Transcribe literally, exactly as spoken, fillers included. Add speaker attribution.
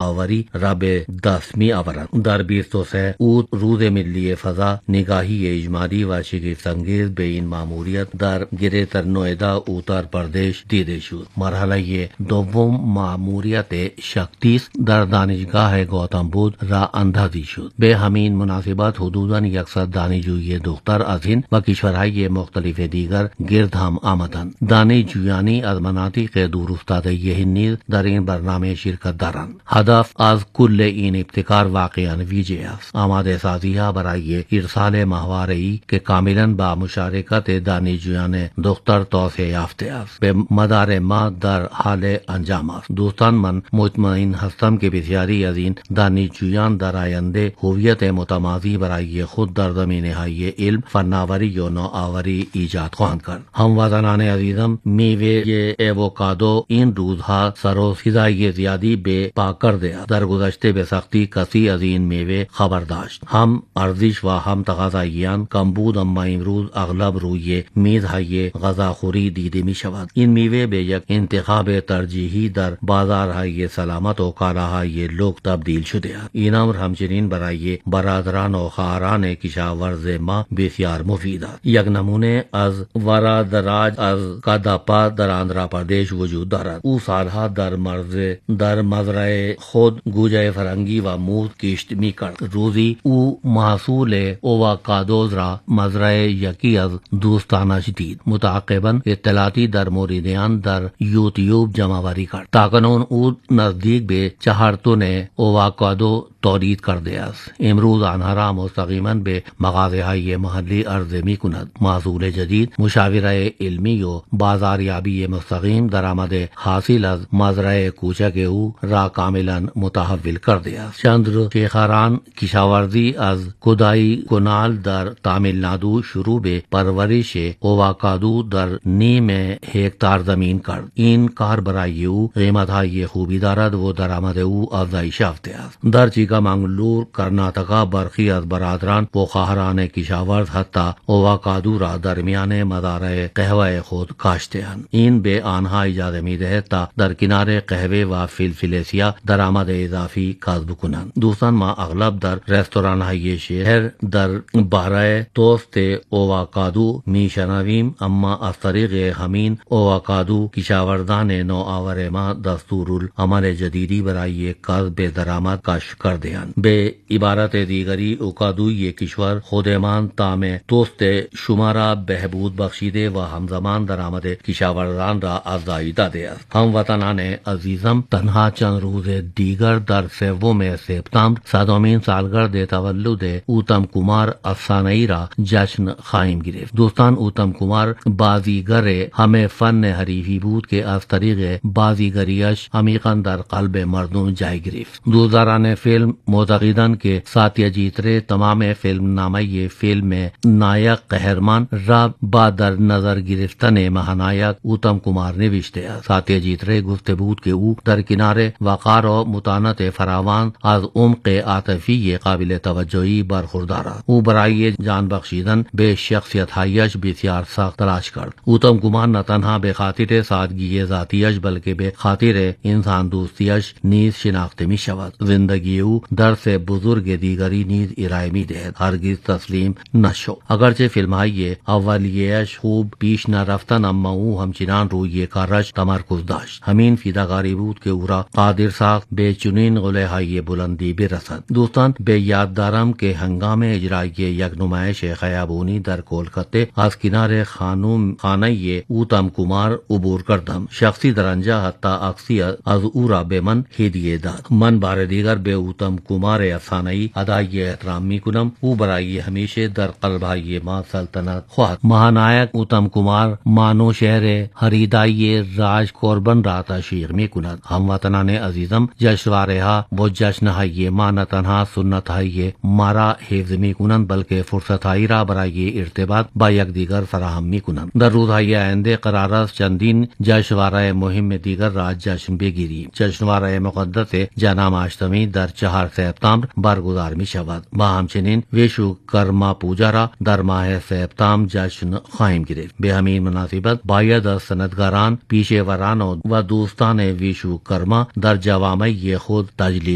Speaker 1: آوری رب دسمی آورند. در بیست و سه اوت روز ملی فضا نگاهی اجمالی و شگفت‌انگیز به این مأموریت در گریتر نوئدا اتر پردیش دیده شد. مرحله دوم مأموریت شکتی است در دانشگاه گوتم بدھ را اندازی شد. به همین مناسبت حدوداً یکصد دانشجوی دختر از هند و کشورهای مختلف دیگر گرد هم آمدند. دانشجویانی از مناطق دورافتاده هند نیز در این برنامه شرکت دارند. هدف از کل این ابتکار واقعاً ویژه است. آماده سازی ها برای ارسال ماهواره‌ای که کاملاً با مشارکت دانشجویان دختر توسعه یافته است به مدار ما در حال انجام است. دوستان، من مطمئن هستم که بسیاری از این دانشجویان در آینده هویت متمازی برای خود در زمینه‌های علم، فناوری و نوآوری ایجاد خواهند کرد. هموطنان عزیزم، میوه اووکادو این روزها سر و صدای زیادی به پا کرده است. در گذشته به سختی کسی از این میوه خبر داشت. هم ارزش و هم تقاضاییان کم بود، اما امروز اغلب روی میزهای غذاخوری دیده می شود. این میوه به یک انتخاب ترجیحی در بازارهای سلامت و کالاهای لوک تبدیل شده است. این امر همچنین برای برادران و خواهران کشاورز ما بسیار مفید است. یک نمونه از ورادراج از کاداپا در آندھرا پردیش وجود دارد. او سالها در مرز در مزرعه خود گوجه فرنگی و موز کشت می کرد. روزی او محصول اووکادوز را مزرعه یکی از دوستانش دید. متعاقباً اطلاعاتی در موردیان در یوتیوب جمع‌آوری کرد. تاکنون او نزدیک به چهار تن اووکادو تولید کرده است. امروز آنها را مستقیما به مغازه‌های محلی عرضه می کند. محصول جدید، مشاوره علمی و بازاریابی مستقیم درآمد حاصل از مزرعه کوچک او را کاملا متحول کرده است. چندر شیخاران کشاورزی از کدائی کنال در تامل نادو شروع به پرورش اووکادو در نیم هکتار زمین کرد. این کار برای او قیمت‌های خوبی دارد و درآمد او افزایش یافته است. در چیکامنگلور، کرناٹکا برخی از برادران و خواهران کشاورز حتی اووکادو را در میان مزارع قهوه خود کاشته‌اند. این به آنها اجازه می‌دهد تا در کنار قهوه و فلفل سیاه درآمد اضافی کسب کنند. دوستان، ما اغلب در رستوران‌های شهر در باره توست اووکادو میشنویم، اما از طریق همین اووکادو کشاورزان نوآور ما دستورالعمل جدیدی برای کسب درآمد کشف کرده‌اند. به عبارت دیگری، اووکادوی کشور خودمان طعم توست شما را بهبود بخشیده و همزمان درآمد کشاورزان را افزایش داده است. هموطنان عزیزم، تنها چند روز دیگر در سوم سپتامبر صدمین سالگرد تولد اوتم کمار افسانه‌ای را جشن خواهیم گرفت. دوستان، اوتم کمار بازیگر همه فن حریفی بود که از طریق بازیگریش عمیقاً در قلب مردم جای گرفت. دوستداران فیلم معتقدند که ساتیاجیت رے تمام فیلم نامه فیلم نایک قهرمان را با در نظر گرفتن مهانایک اوتم کمار نوشته است. ساتیاجیت رے گفته بود که او در کنار وقار و متانت فراوان از عمق عاطفی قابل توجهی برخوردار است. او برای جان بخشیدن به شخصیت‌هایش بسیار سخت تلاش کرد. اوتم کمار نه تنها به خاطر سادگی ذاتیش بلکه به خاطر انسان دوستیش نیز شناخته می شود. زندگی او درس بزرگ دیگری نیز ارائه می دهد. هرگز تسلیم نشو. اگرچه فیلم‌های اولیه‌اش خوب پیش نرفتند، اما او همچنان روی کارش تمرکز داشت. همین فداکاری بود که او را قادر ساخت به چنین قله‌های بلندی برسد. دوستان، به یاد دارم که هنگام اجرای یک نمایش خیابانی در کلکته از کنار خانم خانه اوتم کمار عبور کردم. شخصی در آنجا حتی عکسی از او را به من هدیه داد. من بار دیگر به اوتم کمار افسانه‌ای ادای احترام می کنم. او برای همیشه در قلب‌های ما سلطنت خواهد. مهانایک اوتم کمار مانو شهر هریدای راج کوربن را تشویق می کند. هموطنان عزیزم، جشنواره ها و جشن‌های ما نه تنها سنت‌های ما را حفظ می کنند بلکه فرصت‌هایی را برای ارتباط با یکدیگر فراهم می کنند. در روزهای آینده قرار است چندین جشنواره مهم دیگر را جشن بگیریم. جشنواره مقدس جناماشتمی در چهار سپتامبر برگزار می شود. ما همچنین ویشو کرما پوجا را در ماه سپتامبر جشن خواهیم گرفت. به همین مناسبت باید از صنعتگران، پیشه‌وران و دوستان ویشو کرما در جوامع خود تجلیل